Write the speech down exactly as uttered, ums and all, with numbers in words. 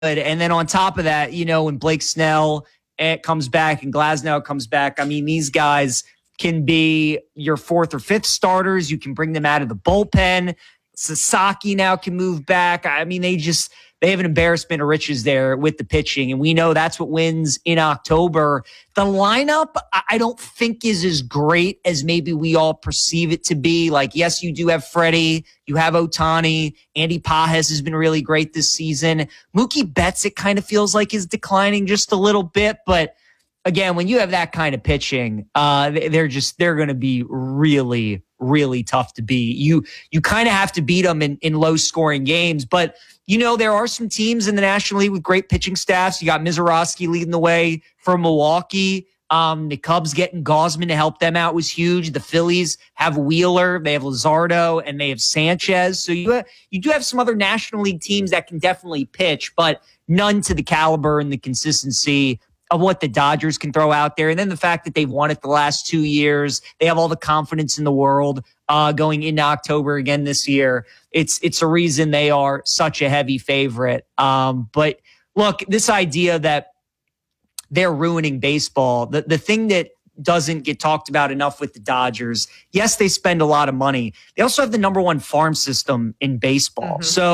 And then on top of that, you know, when Blake Snell it comes back and Glasnow comes back, I mean, these guys can be your fourth or fifth starters. You can bring them out of the bullpen. Sasaki now can move back. I mean, they just they have an embarrassment of riches there with the pitching, and we know that's what wins in October. The lineup, I don't think is as great as maybe we all perceive it to be. Like, yes, you do have Freddie, you have Ohtani, Andy Pajes has been really great this season. Mookie Betts, it kind of feels like is declining just a little bit, but again, when you have that kind of pitching, uh, they're just they're going to be really, really tough to beat. You you kind of have to beat them in, in low scoring games, but you know there are some teams in the National League with great pitching staffs. You got Mizorowski leading the way from Milwaukee. Um, the Cubs getting Gausman to help them out was huge. The Phillies have Wheeler, they have Luzardo, and they have Sanchez. So you have, you do have some other National League teams that can definitely pitch, but none to the caliber and the consistency of what the Dodgers can throw out there. And then the fact that they've won it the last two years, they have all the confidence in the world uh, going into October again this year. It's it's a reason they are such a heavy favorite. Um, but look, this idea that they're ruining baseball, the, the thing that doesn't get talked about enough with the Dodgers, yes, they spend a lot of money. They also have the number one farm system in baseball. Mm-hmm. So